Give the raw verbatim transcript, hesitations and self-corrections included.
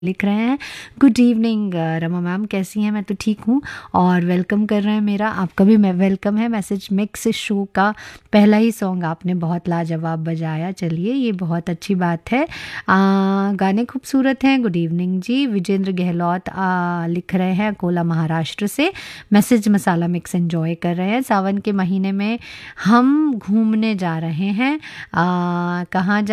लिख रहे हैं, गुड इवनिंग रमा मैम, कैसी हैं? मैं तो ठीक हूँ और वेलकम कर रहे हैं मेरा। आपका भी मैं वेलकम है। मैसेज मिक्स शो का पहला ही सॉन्ग आपने बहुत लाजवाब बजाया, चलिए ये बहुत अच्छी बात है। आ, गाने खूबसूरत हैं। गुड इवनिंग जी। विजेंद्र गहलोत आ, लिख रहे हैं अकोला महाराष्ट्र से। मैसेज मसाला मिक्स एंजॉय कर रहे हैं। सावन के महीने में हम घूमने जा रहे हैं। आ, कहाँ जा